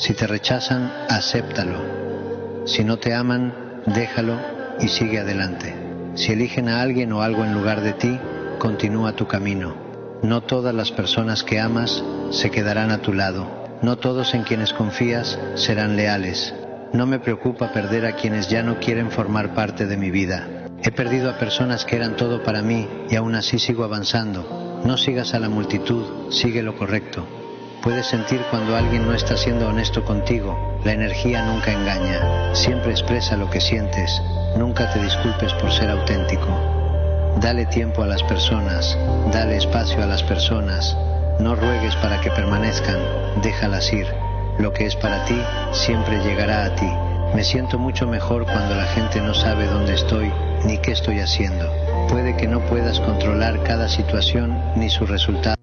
Si te rechazan, acéptalo. Si no te aman, déjalo y sigue adelante. Si eligen a alguien o algo en lugar de ti, continúa tu camino. No todas las personas que amas se quedarán a tu lado. No todos en quienes confías serán leales. No me preocupa perder a quienes ya no quieren formar parte de mi vida. He perdido a personas que eran todo para mí y aún así sigo avanzando. No sigas a la multitud, sigue lo correcto. Puedes sentir cuando alguien no está siendo honesto contigo. La energía nunca engaña. Siempre expresa lo que sientes. Nunca te disculpes por ser auténtico. Dale tiempo a las personas. Dale espacio a las personas. No ruegues para que permanezcan. Déjalas ir. Lo que es para ti siempre llegará a ti. Me siento mucho mejor cuando la gente no sabe dónde estoy ni qué estoy haciendo. Puede que no puedas controlar cada situación ni su resultado.